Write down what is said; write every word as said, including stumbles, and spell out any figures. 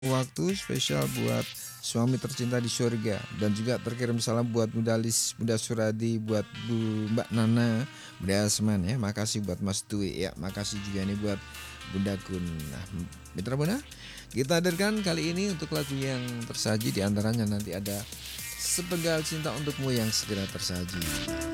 Waktu spesial buat suami tercinta di surga dan juga terkirim salam buat Bunda Lis, Bunda Suradi, buat Bu Mbak Nana, Bunda Asman ya. Makasih buat Mas Dwi ya. Makasih juga nih buat Bunda Kun. Nah, Mitra Buana, kita hadirkan kali ini untuk lagu yang tersaji di antaranya nanti ada Sepenggal Cinta Untukmu yang segera tersaji.